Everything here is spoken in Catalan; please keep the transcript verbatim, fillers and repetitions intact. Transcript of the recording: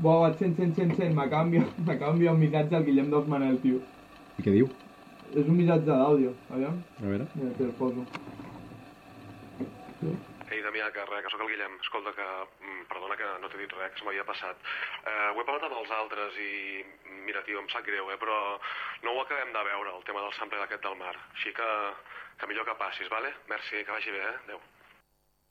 Buah, sent, sent, sent, sent, m'acaba d'enviar un missatge al Guillem dels Manel, tio. I què diu? És un missatge d'àudio, aviam. A veure. Mira, te el poso. Ei, Damià, que res, que sóc el Guillem. Escolta, que perdona que no t'he dit res, que se m'havia passat. Eh, ho he parlat amb els altres i, mira, tio, em sap greu, eh, però no ho acabem de veure, el tema del sample aquest del mar. Així que, que millor que passis, vale? Merci, que vagi bé, eh? Adéu.